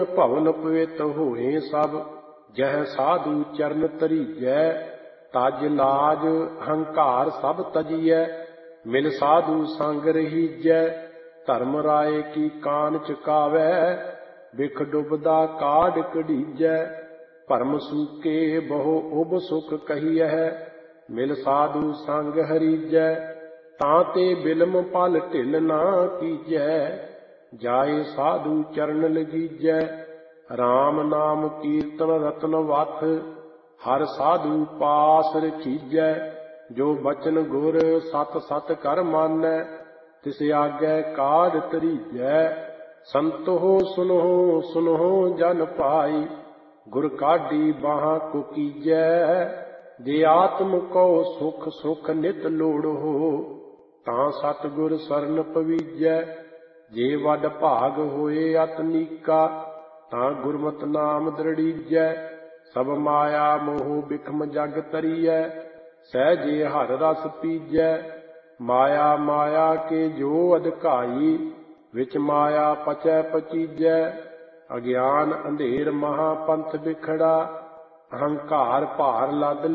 ਭਵਨ ਪਵਿੱਤ ਹੋਏ ਸਭ, ਜਹ ਸਾਧੂ ਚਰਨ ਧਰੀਜੈ। ਤਜ ਲਾਜ ਹੰਕਾਰ ਸਭ ਤਜੀਐ, ਮਿਲ ਸਾਧੂ ਸੰਗ ਰਹੀਜੈ। ਧਰਮ ਰਾਏ ਕੀ ਕਾਨ ਚੁਕਾਵੈ, ਬਿਖ ਡੁਬਦਾ ਕਾਢ ਕਢੀਜੈ। ਭਰਮ ਸੂਕੇ ਬਹੁ ਉਬ ਸੁਖ ਕਹੀਐ, ਮਿਲ ਸਾਧੂ ਸੰਗ ਹਰੀਜੈ। ਤਾਂ ਤੇ ਬਿਲਮ ਪਲ ਢਿਲ ਨਾ ਕੀਜੈ, ਜਾਏ ਸਾਧੂ ਚਰਨ ਲਗੀਜੈ। ਰਾਮ ਨਾਮ ਕੀਰਤਨ ਰਤਨ ਵਥ, ਹਰ ਸਾਧੂ ਪਾਸ ਰਖੀਜੈ। ਜੋ ਬਚਨ ਗੁਰ ਸਤ ਸਤ ਕਰ ਮਾਨੈ, ਤਿਸ ਆਗੈ ਕਾਢ ਧਰੀਜੈ। ਸੰਤੋ ਸੁਨਹੁ ਸੁਨਹੁ ਜਨ ਭਾਈ, ਗੁਰ ਕਾਢੀ ਬਾਹਾਂ ਕੁਕੀਜੈ। ਜੇ ਆਤਮ ਕਉ ਸੁਖ ਸੁਖ ਨਿਤ ਲੋੜਹੁ, ਤਾਂ ਸਤਿਗੁਰ ਸਰਨ ਪਵੀਜੈ। ਜੇ ਵੱਡ ਭਾਗ ਹੋਏ ਅਤਨੀਕਾ, ਤਾਂ ਗੁਰਮਤਿ ਨਾਮ ਦ੍ਰਿੜੀਜੈ। ਸਭ ਮਾਇਆ ਮੋਹ ਬਿਖਮ ਜਗ ਤਰੀਐ, ਸਹਿਜੇ ਹਰਿ ਰਸ ਪੀਜੈ। ਮਾਇਆ ਮਾਇਆ ਕੇ ਜੋ ਅਧਿਕਾਈ, ਵਿੱਚ ਮਾਇਆ ਪਚੈ ਪਚੀਜੈ। ਅਗਿਆਨ ਅੰਧੇਰ ਮਹਾ ਪੰਥ ਬਿਖੜਾ, ਅਹੰਕਾਰ ਭਾਰ ਲੱਦ